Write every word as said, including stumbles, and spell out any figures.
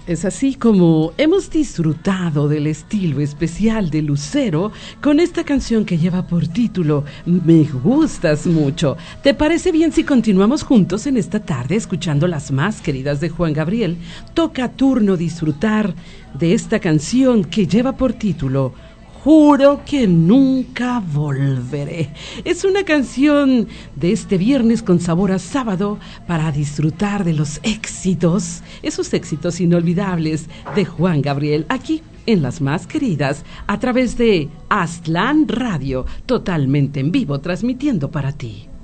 Es así como hemos disfrutado del estilo especial de Lucero con esta canción que lleva por título Me gustas mucho. ¿Te parece bien si continuamos juntos en esta tarde escuchando las más queridas de Juan Gabriel? Toca turno disfrutar de esta canción que lleva por título Juro que nunca volveré. Es una canción de este viernes con sabor a sábado para disfrutar de los éxitos, esos éxitos inolvidables de Juan Gabriel, aquí en Las Más Queridas, a través de Aztlán Radio, totalmente en vivo, transmitiendo para ti.